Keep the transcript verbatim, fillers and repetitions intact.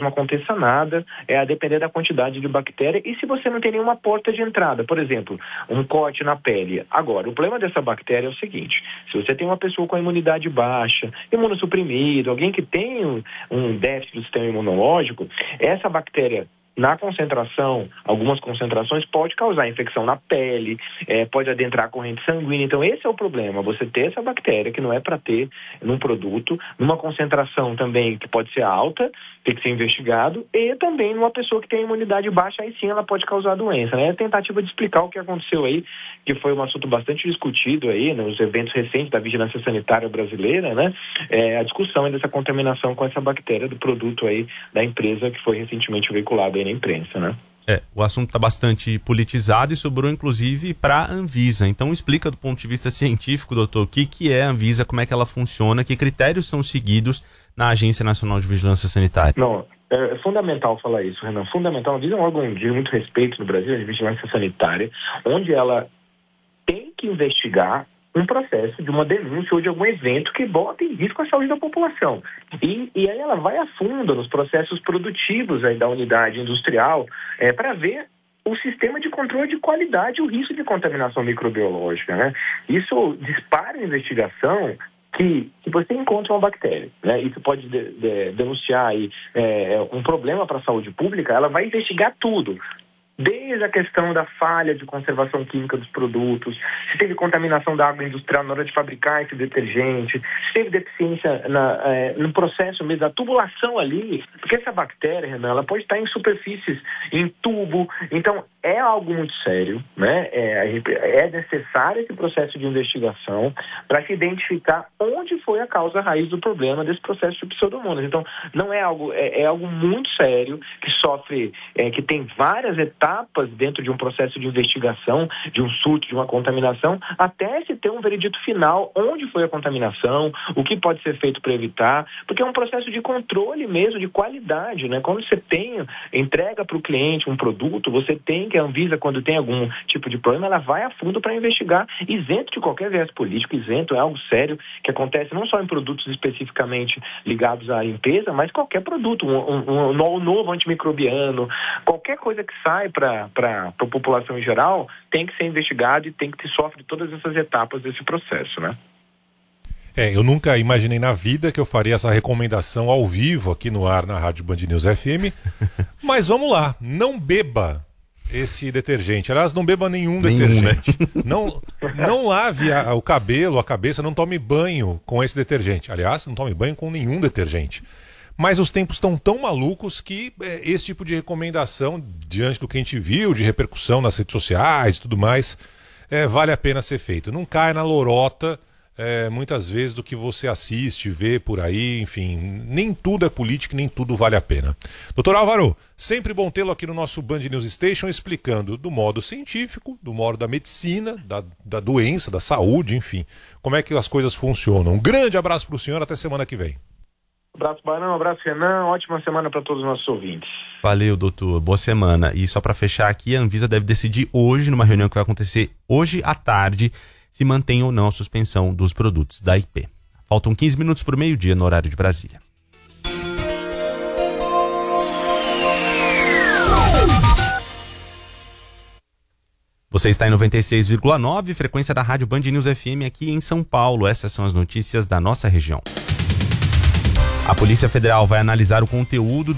não aconteça nada, é a depender da quantidade de bactéria e se você não tem nenhuma porta de entrada, por exemplo, um corte na pele. Agora, o problema dessa bactéria é o seguinte, se você tem uma pessoa com a imunidade baixa, imunossuprimido, alguém que tem um, um déficit do sistema imunológico, essa bactéria na concentração, algumas concentrações, pode causar infecção na pele, é, pode adentrar a corrente sanguínea. Então, esse é o problema, você ter essa bactéria que não é para ter num produto, numa concentração também que pode ser alta, tem que ser investigado, e também numa pessoa que tem imunidade baixa, aí sim ela pode causar doença, né? É a tentativa de explicar o que aconteceu aí, que foi um assunto bastante discutido aí nos eventos recentes da Vigilância Sanitária Brasileira, né? É, a discussão dessa contaminação com essa bactéria do produto aí da empresa que foi recentemente veiculado aí na imprensa, né? É, o assunto está bastante politizado e sobrou inclusive para a Anvisa. Então explica do ponto de vista científico, doutor, o que, que é a Anvisa, como é que ela funciona, que critérios são seguidos na Agência Nacional de Vigilância Sanitária. Não, é fundamental falar isso, Renan. Fundamental. A Anvisa é um órgão de muito respeito no Brasil, de vigilância sanitária, onde ela tem que investigar um processo de uma denúncia ou de algum evento que bota em risco a saúde da população. E, e aí ela vai a fundo nos processos produtivos aí da unidade industrial é, para ver o sistema de controle de qualidade e o risco de contaminação microbiológica, né? Isso dispara a investigação que, que você encontra uma bactéria, né? Isso pode de, de, denunciar aí, é, um problema para a saúde pública, ela vai investigar tudo. Desde a questão da falha de conservação química dos produtos, se teve contaminação da água industrial na hora de fabricar esse detergente, se teve deficiência na, é, no processo mesmo da tubulação ali, porque essa bactéria, Renan, ela pode estar em superfícies, em tubo, então é algo muito sério, né? É, é necessário esse processo de investigação para se identificar onde foi a causa raiz do problema desse processo de pseudomonas. Então, não é algo, é, é algo muito sério, que sofre, é, que tem várias etapas etapas dentro de um processo de investigação, de um surto, de uma contaminação, até se ter um veredito final, onde foi a contaminação, o que pode ser feito para evitar, porque é um processo de controle mesmo, de qualidade, né? Quando você tem, entrega para o cliente um produto, você tem que a Anvisa, quando tem algum tipo de problema, ela vai a fundo para investigar, isento de qualquer viés político, isento, é algo sério que acontece não só em produtos especificamente ligados à limpeza, mas qualquer produto, um, um, um novo antimicrobiano, qualquer coisa que sai para a população em geral, tem que ser investigado e tem que sofrer todas essas etapas desse processo, né? É, eu nunca imaginei na vida que eu faria essa recomendação ao vivo aqui no ar na Rádio Band News F M, mas vamos lá, não beba esse detergente. Aliás, não beba nenhum, nenhum detergente. Né? Não, não lave a, o cabelo, a cabeça, não tome banho com esse detergente. Aliás, não tome banho com nenhum detergente. Mas os tempos estão tão malucos que é, esse tipo de recomendação, diante do que a gente viu, de repercussão nas redes sociais e tudo mais, é, vale a pena ser feito. Não cai na lorota, é, muitas vezes, do que você assiste, vê por aí, enfim, nem tudo é política, nem tudo vale a pena. Doutor Álvaro, sempre bom tê-lo aqui no nosso Band News Station, explicando do modo científico, do modo da medicina, da, da doença, da saúde, enfim, como é que as coisas funcionam. Um grande abraço para o senhor, até semana que vem. Um abraço, Barão, um abraço, Renan, ótima semana para todos os nossos ouvintes. Valeu, doutor, boa semana. E só para fechar aqui, a Anvisa deve decidir hoje, numa reunião que vai acontecer hoje à tarde, se mantém ou não a suspensão dos produtos da I P. Faltam quinze minutos para o meio-dia no horário de Brasília. Você está em noventa e seis vírgula nove, frequência da Rádio Band News F M aqui em São Paulo. Essas são as notícias da nossa região. A Polícia Federal vai analisar o conteúdo